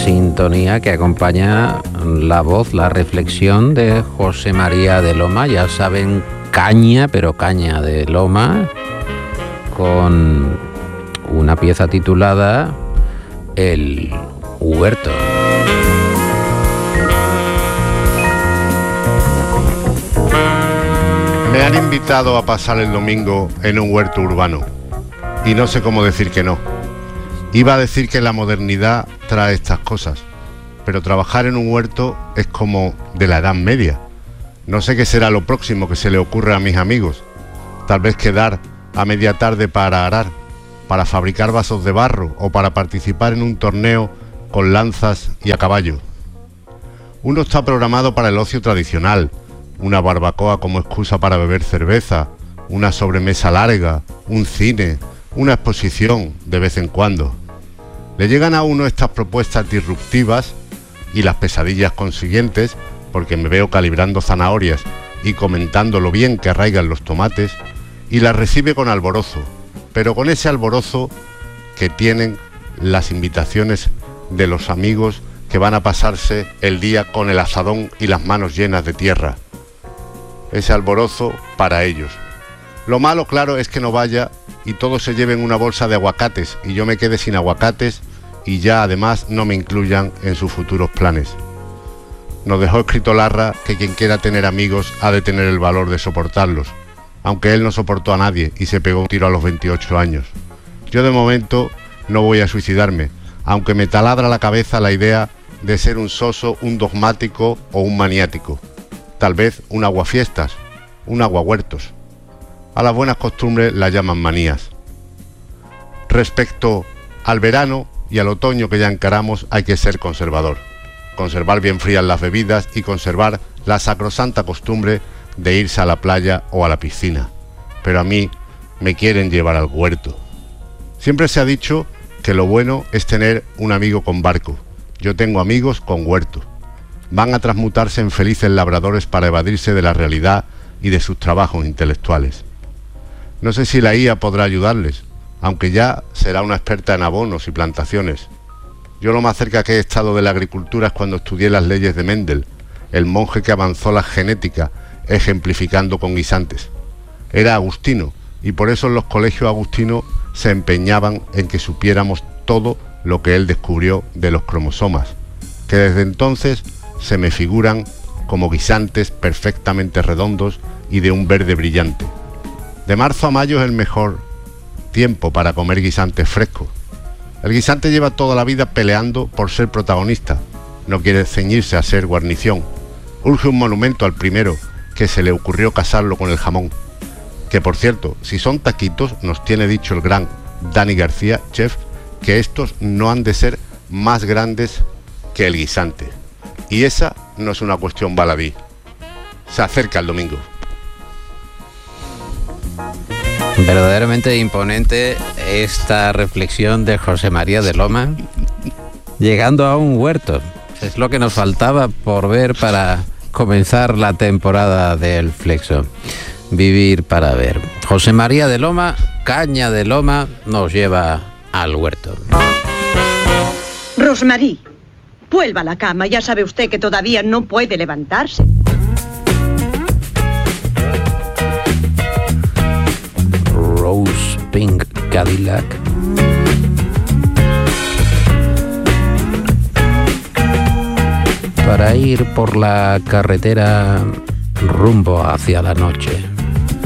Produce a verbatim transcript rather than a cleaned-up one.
sintonía que acompaña la voz, la reflexión de José María de Loma. Ya saben, caña, pero caña de Loma, con una pieza titulada El Huerto. Me han invitado a pasar el domingo en un huerto urbano y no sé cómo decir que no. Iba a decir que la modernidad trae estas cosas, pero trabajar en un huerto es como de la Edad Media. No sé qué será lo próximo que se le ocurre a mis amigos. Tal vez quedar a media tarde para arar, para fabricar vasos de barro o para participar en un torneo con lanzas y a caballo. Uno está programado para el ocio tradicional, una barbacoa como excusa para beber cerveza, una sobremesa larga, un cine, una exposición de vez en cuando. Le llegan a uno estas propuestas disruptivas y las pesadillas consiguientes, porque me veo calibrando zanahorias y comentando lo bien que arraigan los tomates, y las recibe con alborozo, pero con ese alborozo que tienen las invitaciones de los amigos que van a pasarse el día con el asadón y las manos llenas de tierra. Ese alborozo para ellos. Lo malo, claro, es que no vaya y todos se lleven una bolsa de aguacates y yo me quede sin aguacates y ya además no me incluyan en sus futuros planes. Nos dejó escrito Larra que quien quiera tener amigos ha de tener el valor de soportarlos, aunque él no soportó a nadie y se pegó un tiro a los veintiocho años. Yo de momento no voy a suicidarme, aunque me taladra la cabeza la idea de ser un soso, un dogmático o un maniático. Tal vez un aguafiestas, un aguahuertos. A las buenas costumbres las llaman manías. Respecto al verano y al otoño que ya encaramos, hay que ser conservador. Conservar bien frías las bebidas y conservar la sacrosanta costumbre de irse a la playa o a la piscina. Pero a mí me quieren llevar al huerto. Siempre se ha dicho que lo bueno es tener un amigo con barco. Yo tengo amigos con huerto. Van a transmutarse en felices labradores para evadirse de la realidad y de sus trabajos intelectuales. No sé si la I A podrá ayudarles, aunque ya será una experta en abonos y plantaciones. Yo lo más cerca que he estado de la agricultura es cuando estudié las leyes de Mendel, el monje que avanzó la genética, ejemplificando con guisantes. Era agustino, y por eso en los colegios agustinos se empeñaban en que supiéramos todo lo que él descubrió de los cromosomas, que desde entonces se me figuran como guisantes perfectamente redondos y de un verde brillante. De marzo a mayo es el mejor tiempo para comer guisantes frescos. El guisante lleva toda la vida peleando por ser protagonista, no quiere ceñirse a ser guarnición. Urge un monumento al primero que se le ocurrió casarlo con el jamón. Que por cierto, si son taquitos, nos tiene dicho el gran Dani García, chef, que estos no han de ser más grandes que el guisante. Y esa no es una cuestión baladí. Se acerca el domingo. Verdaderamente imponente esta reflexión de José María de Loma, llegando a un huerto. Es lo que nos faltaba por ver para comenzar la temporada del Flexo. Vivir para ver. José María de Loma, caña de Loma, nos lleva al huerto. Rosmarie, vuelva a la cama, ya sabe usted que todavía no puede levantarse. Rose Pink Cadillac. Para ir por la carretera rumbo hacia la noche.